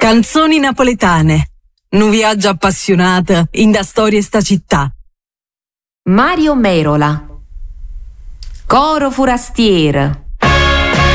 Canzoni napoletane. Nu viaggio appassionato in da storie sta città. Mario Merola. Coro Furastier.